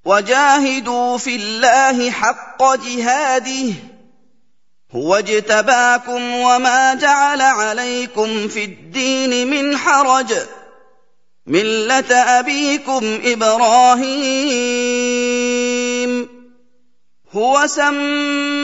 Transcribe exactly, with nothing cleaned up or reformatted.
وجاهدوا في الله حق جهاده هو اجتباكم وما جعل عليكم في الدين من حرج ملة أبيكم إبراهيم هو سمى